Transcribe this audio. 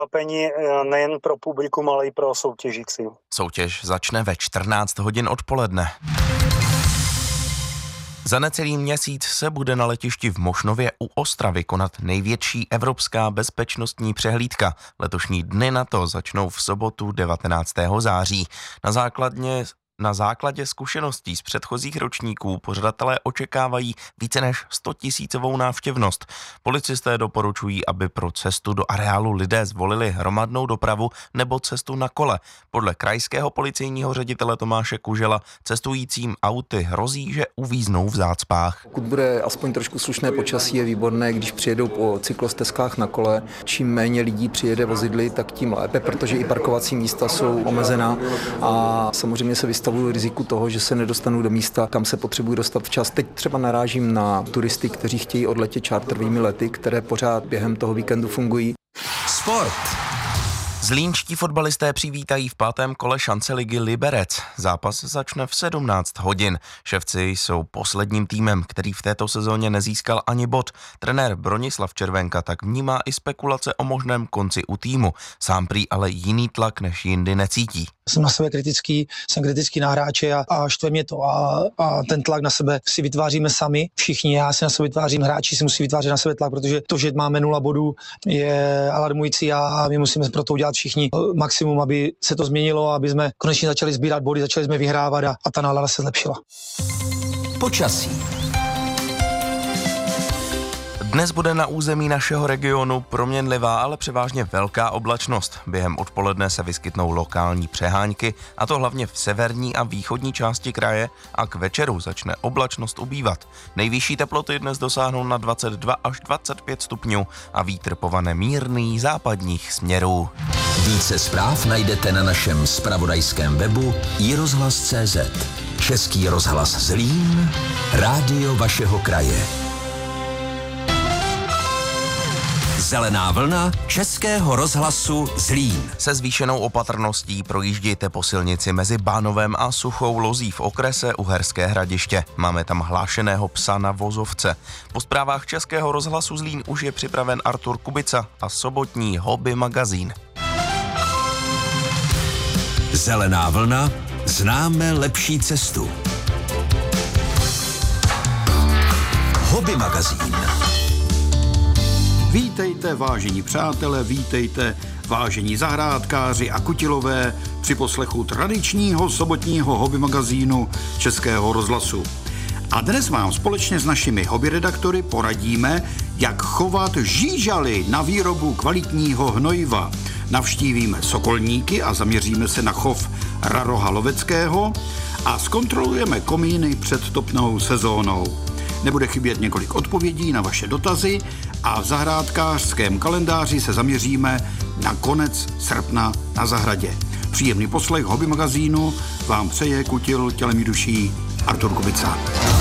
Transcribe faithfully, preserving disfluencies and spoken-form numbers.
Překvapení nejen pro publikum, ale i pro soutěžící. Soutěž začne ve čtrnáct hodin odpoledne. Za necelý měsíc se bude na letišti v Mošnově u Ostravy konat největší evropská bezpečnostní přehlídka. Letošní dny na to začnou v sobotu devatenáctého září. Na základně Na základě zkušeností z předchozích ročníků pořadatelé očekávají více než stotisícovou návštěvnost. Policisté doporučují, aby pro cestu do areálu lidé zvolili hromadnou dopravu nebo cestu na kole. Podle krajského policejního ředitele Tomáše Kužela cestujícím auty hrozí, že uvíznou v zácpách. Pokud bude aspoň trošku slušné počasí, je výborné, když přijedou po cyklostezkách na kole. Čím méně lidí přijede vozidly, tak tím lépe, protože i parkovací místa jsou omezená a samozřejmě se vystavují riziku toho, že se nedostanu do místa, kam se potřebují dostat včas. Teď třeba narážím na turisty, kteří chtějí odletět charterovými lety, které pořád během toho víkendu fungují. Sport. Zlínští fotbalisté přivítají v pátém kole šance ligy Liberec. Zápas začne v sedmnáct hodin. Ševci jsou posledním týmem, který v této sezóně nezískal ani bod. Trenér Bronislav Červenka tak vnímá i spekulace o možném konci u týmu. Sám prý ale jiný tlak než jindy necítí. Jsem na sebe kritický, jsem kritický na hráče a, a štve mě to a, a ten tlak na sebe si vytváříme sami. Všichni, já si na sebe vytvářím, hráči si musí vytvářet na sebe tlak, protože to, že máme nula bodů, je alarmující a my musíme pro to udělat všichni maximum, aby se to změnilo, aby jsme konečně začali sbírat body, začali jsme vyhrávat a, a ta nálada se zlepšila. Počasí. Dnes bude na území našeho regionu proměnlivá, ale převážně velká oblačnost. Během odpoledne se vyskytnou lokální přehánky, a to hlavně v severní a východní části kraje, a k večeru začne oblačnost ubývat. Nejvyšší teploty dnes dosáhnou na dvacet dva až dvacet pět stupňů a vítr povane mírný západních směrů. Více zpráv najdete na našem zpravodajském webu i rozhlas tečka cé zet. Český rozhlas Zlín, rádio vašeho kraje. Zelená vlna Českého rozhlasu Zlín. Se zvýšenou opatrností projíždějte po silnici mezi Bánovem a Suchou Lozí v okrese Uherské Hradiště. Máme tam hlášeného psa na vozovce. Po zprávách Českého rozhlasu Zlín už je připraven Artur Kubica a sobotní hobby magazín. Zelená vlna, známe lepší cestu. Hobby magazín. Vítejte, vážení přátelé, vítejte, vážení zahrádkáři a kutilové při poslechu tradičního sobotního hobby magazínu Českého rozhlasu. A dnes vám společně s našimi hobby redaktory poradíme, jak chovat žížaly na výrobu kvalitního hnojiva. Navštívíme Sokolníky a zaměříme se na chov raroha loveckého a zkontrolujeme komíny před topnou sezónou. Nebude chybět několik odpovědí na vaše dotazy a v zahrádkářském kalendáři se zaměříme na konec srpna na zahradě. Příjemný poslech hobby magazínu vám přeje kutil tělem i duší Artur Kubica.